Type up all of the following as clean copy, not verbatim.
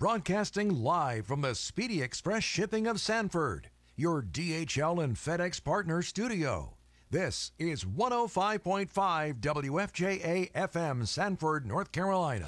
broadcasting live from the Speedy Express Shipping of Sanford, your DHL and FedEx partner studio. This is 105.5 WFJA FM, Sanford, North Carolina.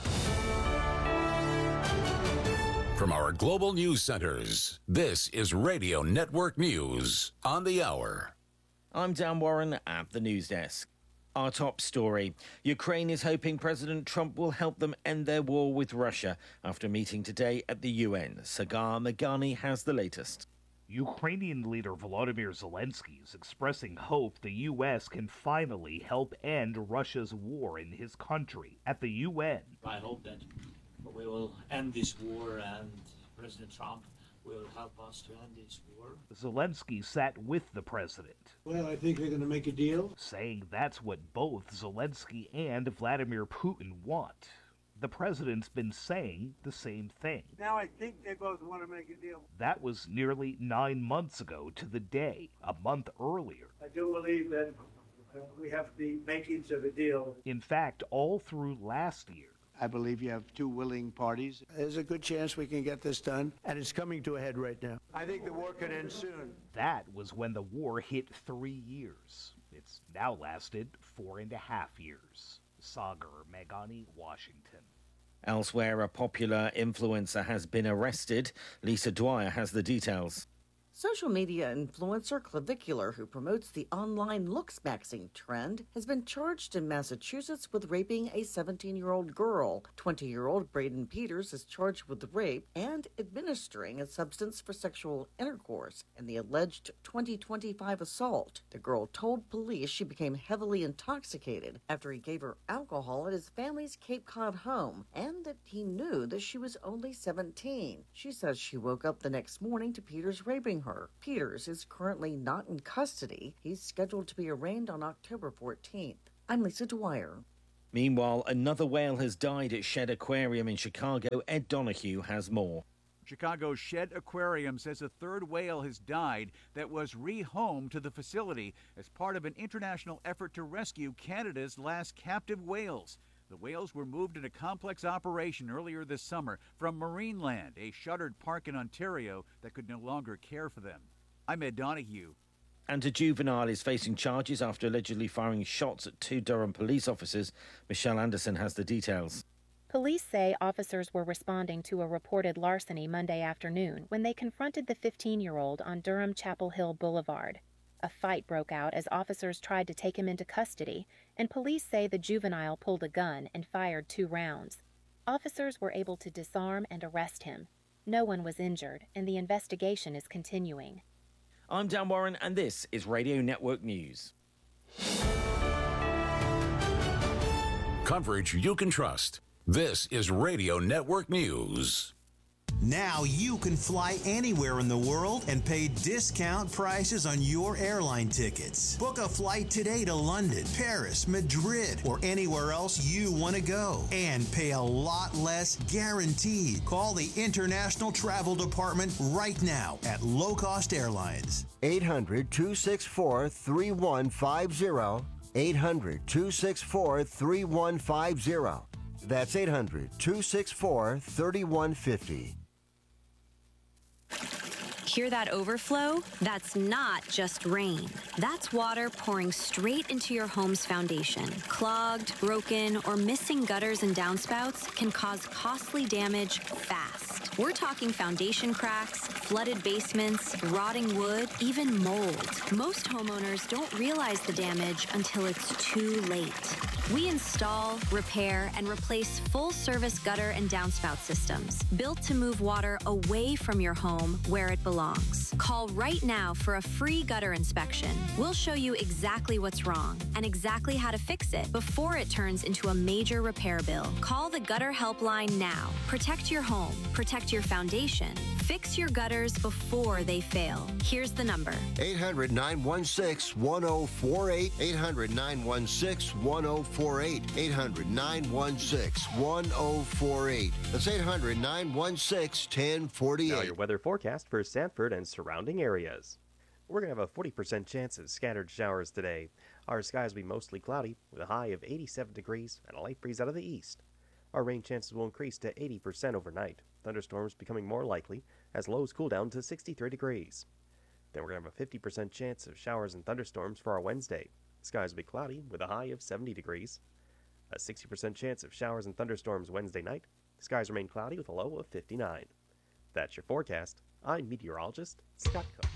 From our global news centers, this is Radio Network News on the hour. I'm Dan Warren at the news desk. Our top story. Ukraine is hoping President Trump will help them end their war with Russia after meeting today at the UN. Sagar Meghani has the latest. Ukrainian leader Volodymyr Zelensky is expressing hope the U.S. can finally help end Russia's war in his country at the UN. I hope that we will end this war and President Trump will help us to end this war. Zelensky sat with the president. Well, I think they're going to make a deal. Saying that's what both Zelensky and Vladimir Putin want. The president's been saying the same thing. Now I think they both want to make a deal. That was nearly 9 months ago to the day, a month earlier. I do believe that we have the makings of a deal. In fact, all through last year, I believe you have two willing parties. There's a good chance we can get this done, and it's coming to a head right now. I think the war could end soon. That was when the war hit 3 years. It's now lasted 4.5 years. Sagar Meghani, Washington. Elsewhere, a popular influencer has been arrested. Lisa Dwyer has the details. Social media influencer Clavicular, who promotes the online looks maxing trend, has been charged in Massachusetts with raping a 17-year-old girl. 20-year-old Braden Peters is charged with rape and administering a substance for sexual intercourse in the alleged 2025 assault. The girl told police she became heavily intoxicated after he gave her alcohol at his family's Cape Cod home and that he knew that she was only 17. She says she woke up the next morning to Peters raping her. Peters is currently not in custody. He's scheduled to be arraigned on October 14th. I'm Lisa Dwyer. Meanwhile, another whale has died at Shedd Aquarium in Chicago. Ed Donahue has more. Chicago's Shedd Aquarium says a third whale has died that was rehomed to the facility as part of an international effort to rescue Canada's last captive whales. The whales were moved in a complex operation earlier this summer from Marineland, a shuttered park in Ontario that could no longer care for them. I'm Ed Donahue. And a juvenile is facing charges after allegedly firing shots at 2 Durham police officers. Michelle Anderson has the details. Police say officers were responding to a reported larceny Monday afternoon when they confronted the 15-year-old on Durham Chapel Hill Boulevard. A fight broke out as officers tried to take him into custody, and police say the juvenile pulled a gun and fired 2 rounds. Officers were able to disarm and arrest him. No one was injured, and the investigation is continuing. I'm Dan Warren, and this is Radio Network News. Coverage you can trust. This is Radio Network News. Now you can fly anywhere in the world and pay discount prices on your airline tickets. Book a flight today to London, Paris, Madrid, or anywhere else you want to go and pay a lot less guaranteed. Call the International Travel Department right now at Low Cost Airlines. 800-264-3150. 800-264-3150. That's 800-264-3150. Hear that overflow? That's not just rain. That's water pouring straight into your home's foundation. Clogged, broken, or missing gutters and downspouts can cause costly damage fast. We're talking foundation cracks, flooded basements, rotting wood, even mold. Most homeowners don't realize the damage until it's too late. We install, repair, and replace full-service gutter and downspout systems built to move water away from your home where it belongs. Call right now for a free gutter inspection. We'll show you exactly what's wrong and exactly how to fix it before it turns into a major repair bill. Call the Gutter Helpline now. Protect your home. Protect your foundation. Fix your gutters before they fail. Here's the number. 800-916-1048. 800-916-1048. 800-916-1048. That's 800-916-1048. Now your weather forecast for Sanford and surrounding areas. We're going to have a 40% chance of scattered showers today. Our skies will be mostly cloudy with a high of 87 degrees and a light breeze out of the east. Our rain chances will increase to 80% overnight. Thunderstorms becoming more likely as lows cool down to 63 degrees. Then we're going to have a 50% chance of showers and thunderstorms for our Wednesday. Skies will be cloudy with a high of 70 degrees. A 60% chance of showers and thunderstorms Wednesday night. Skies remain cloudy with a low of 59. That's your forecast. I'm meteorologist Scott Cook.